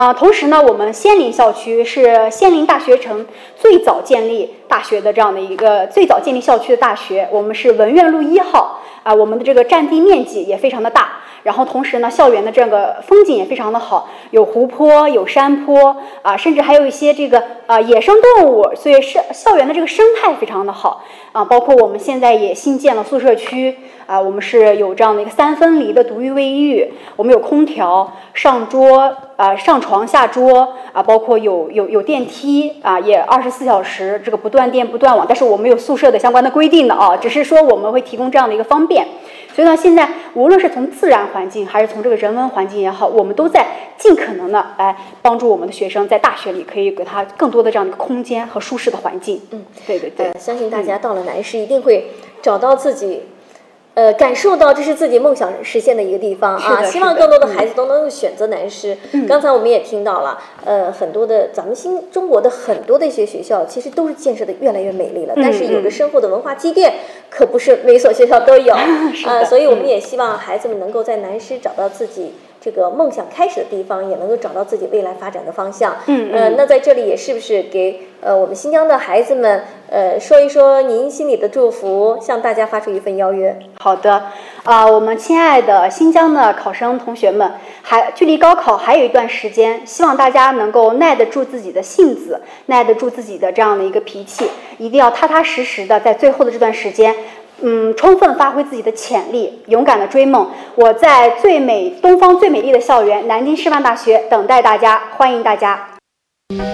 同时呢，我们仙林校区是仙林大学城最早建立大学的这样的一个最早建立校区的大学，我们是文苑路1号我们的这个占地面积也非常的大，然后同时呢，校园的这个风景也非常的好，有湖泊，有山坡甚至还有一些这个野生动物，所以校园的这个生态非常的好包括我们现在也新建了宿舍区我们是有这样的一个3分离的独立卫浴，我们有空调，上桌上床下桌包括有电梯也24小时这个不断电不断网，但是我们有宿舍的相关的规定的只是说我们会提供这样的一个方便。所以呢，现在无论是从自然环境还是从这个人文环境也好，我们都在尽可能的来帮助我们的学生在大学里可以给他更多的这样的一个空间和舒适的环境。对对对， 相信大家到了南师一定会找到自己感受到这是自己梦想实现的一个地方希望更多的孩子都能够选择南师。刚才我们也听到了很多的咱们中国的很多的一些学校其实都是建设的越来越美丽了，但是有着深厚的文化积淀可不是每所学校都有所以我们也希望孩子们能够在南师找到自己这个梦想开始的地方，也能够找到自己未来发展的方向。那在这里也是不是给我们新疆的孩子们说一说您心里的祝福，向大家发出一份邀约？ 好的我们亲爱的新疆的考生同学们，距离高考还有一段时间，希望大家能够耐得住自己的性子，耐得住自己的这样的一个脾气，一定要踏踏实实的在最后的这段时间充分发挥自己的潜力，勇敢的追梦。我在东方最美丽的校园南京师范大学等待大家，欢迎大家。